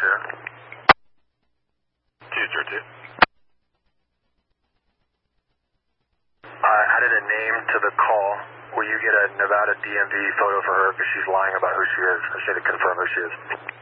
202. 202. I added a name to the call. Will you get a Nevada DMV photo for her because she's lying about who she is? I should have confirmed who she is.